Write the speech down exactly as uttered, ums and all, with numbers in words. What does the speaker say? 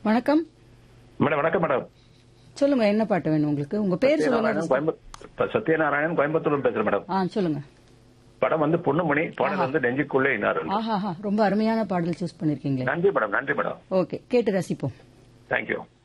வணக்கம் மேடம். வணக்கம் மேடம். சொல்லுங்க, என்ன பாட்டு வேணும் உங்களுக்கு? உங்க பேர் சொல்லுங்க. சத்யநாராயணன், கோயம்புத்தூர்ல பேசுறேன் மேடம். ஆ சொல்லுங்க. படம் வந்து பொண்ணுமணி, பாடல் வந்து நெஞ்சுக்குள்ளே இன்னார். ஆஹா, ரொம்ப அருமையான பாடல் சூஸ் பண்ணிருக்கீங்களே. நன்றி மேடம். நன்றி மேடம். ஓகே, கேட்டு ரசிப்போம். தேங்க்யூ.